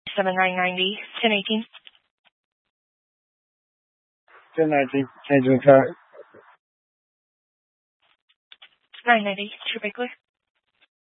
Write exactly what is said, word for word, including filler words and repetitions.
seven nine ninety, ten eighteen. ten nineteen, changing the car. nine ninety, should be clear.